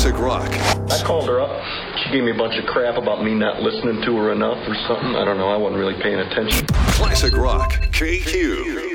Classic rock. I called her up. She gave me a bunch of crap about me not listening to her enough or something. I don't know. I wasn't really paying attention. Classic rock. KQ.